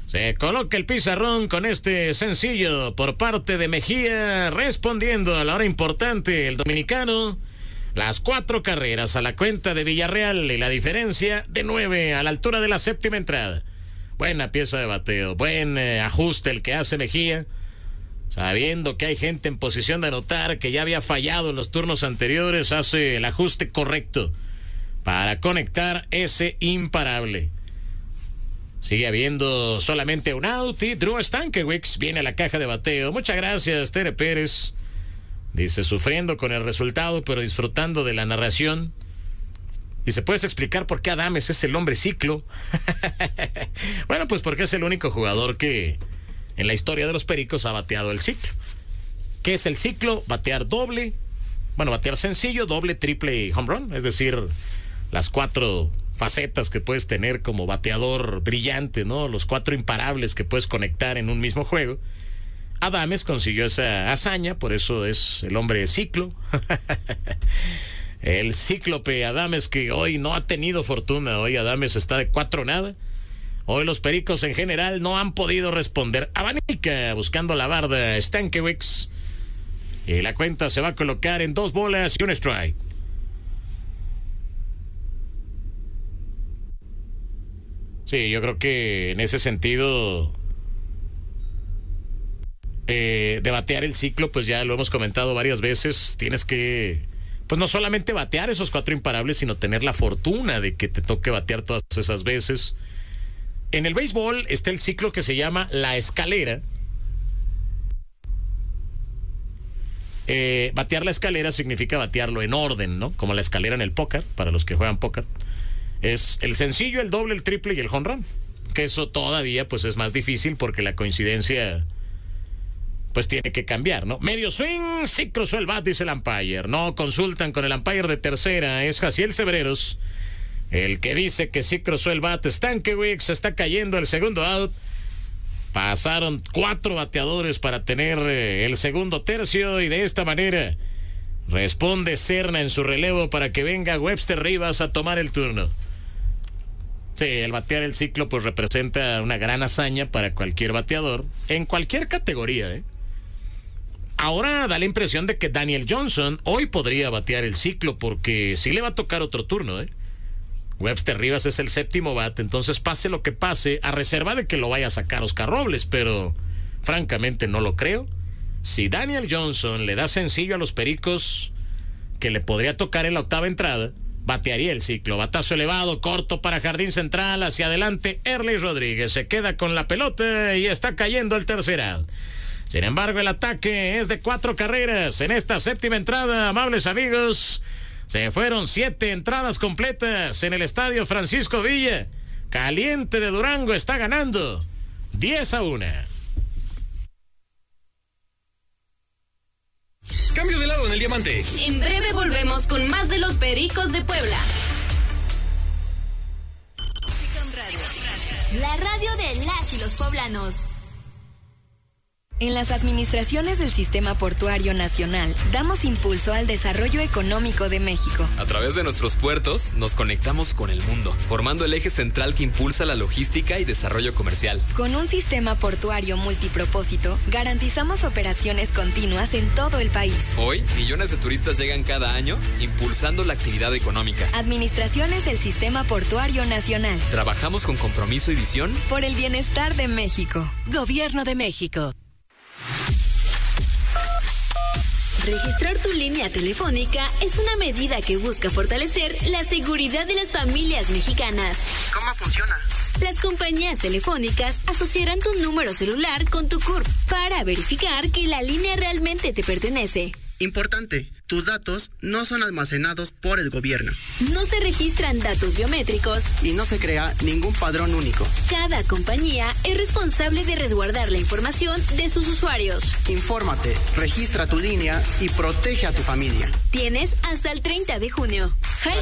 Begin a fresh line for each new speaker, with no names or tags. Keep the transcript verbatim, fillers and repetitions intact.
Se coloca el pizarrón con este sencillo por parte de Mejía, respondiendo a la hora importante el dominicano. Las cuatro carreras a la cuenta de Villarreal y la diferencia de nueve a la altura de la séptima entrada. Buena pieza de bateo, buen eh, ajuste el que hace Mejía, sabiendo que hay gente en posición de anotar, que ya había fallado en los turnos anteriores, hace el ajuste correcto para conectar ese imparable. Sigue habiendo solamente un out y Drew Stankiewicz viene a la caja de bateo. Muchas gracias, Tere Pérez. Dice, sufriendo con el resultado, pero disfrutando de la narración. Dice, ¿puedes explicar por qué Adames es el hombre ciclo? Bueno, pues porque es el único jugador que en la historia de los Pericos ha bateado el ciclo. ¿Qué es el ciclo? Batear doble, bueno, batear sencillo, doble, triple y home run. Es decir, las cuatro facetas que puedes tener como bateador brillante, ¿no? Los cuatro imparables que puedes conectar en un mismo juego. Adames consiguió esa hazaña, por eso es el hombre de ciclo. El cíclope Adames, que hoy no ha tenido fortuna. Hoy Adames está de cuatro nada. Hoy los Pericos en general no han podido responder. Abanica buscando la barda Stankiewicz. Y la cuenta se va a colocar en dos bolas y un strike. Sí, yo creo que en ese sentido eh, de batear el ciclo, pues ya lo hemos comentado varias veces. Tienes que, pues no solamente batear esos cuatro imparables, sino tener la fortuna de que te toque batear todas esas veces. En el béisbol está el ciclo que se llama la escalera. Eh, batear la escalera significa batearlo en orden, ¿no? Como la escalera en el póker, para los que juegan póker. Es el sencillo, el doble, el triple y el home run. Que eso todavía pues es más difícil porque la coincidencia pues tiene que cambiar, ¿no? Medio swing, sí cruzó el bat, dice el umpire. No consultan con el umpire de tercera, es Jaciel Cebreros el que dice que sí cruzó el bat. Stankiewicz está cayendo el segundo out. Pasaron cuatro bateadores para tener eh, el segundo tercio y de esta manera responde Serna en su relevo para que venga Webster Rivas a tomar el turno. Sí, el batear el ciclo pues representa una gran hazaña para cualquier bateador, en cualquier categoría, ¿eh? Ahora da la impresión de que Daniel Johnson hoy podría batear el ciclo porque sí le va a tocar otro turno, ¿eh? Webster Rivas es el séptimo bat, entonces pase lo que pase, a reserva de que lo vaya a sacar Oscar Robles, pero francamente no lo creo. Si Daniel Johnson le da sencillo a los Pericos, que le podría tocar en la octava entrada, batearía el ciclo. Batazo elevado, corto para jardín central, hacia adelante, Erlis Rodríguez se queda con la pelota y está cayendo el tercer out. Sin embargo, el ataque es de cuatro carreras en esta séptima entrada, amables amigos. Se fueron siete entradas completas en el estadio Francisco Villa. Caliente de Durango está ganando diez a uno.
Cambio de lado en el diamante.
En breve volvemos con más de los Pericos de Puebla. La radio de las y los poblanos.
En las administraciones del Sistema Portuario Nacional, damos impulso al desarrollo económico de México.
A través de nuestros puertos, nos conectamos con el mundo, formando el eje central que impulsa la logística y desarrollo comercial.
Con un sistema portuario multipropósito, garantizamos operaciones continuas en todo el país.
Hoy, millones de turistas llegan cada año, impulsando la actividad económica.
Administraciones del Sistema Portuario Nacional.
Trabajamos con compromiso y visión
por el bienestar de México.
Gobierno de México. Registrar tu línea telefónica es una medida que busca fortalecer la seguridad de las familias mexicanas.
¿Cómo funciona?
Las compañías telefónicas asociarán tu número celular con tu C U R P para verificar que la línea realmente te pertenece.
Importante, tus datos no son almacenados por el gobierno.
No se registran datos biométricos.
Y no se crea ningún padrón único.
Cada compañía es responsable de resguardar la información de sus usuarios.
Infórmate, registra tu línea y protege a tu familia.
Tienes hasta el treinta de junio.